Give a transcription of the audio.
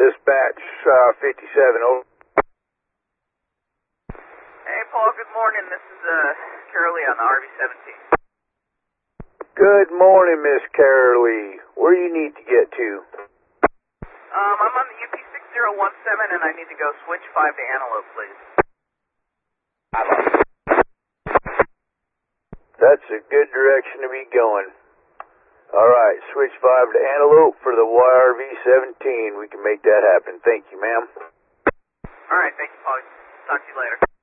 Dispatch 57, over. Hey, Paul, good morning. This is Carolee on the RV-17. Good morning, Miss Carolee. Where you need to get to? I'm on the UP6017, and I need to go switch 5 to Antelope, please. That's a good direction to be going. All right, switch 5 to Antelope for the YRV-17. We can make that happen. Thank you, ma'am. All right, thank you, Paul. Talk to you later.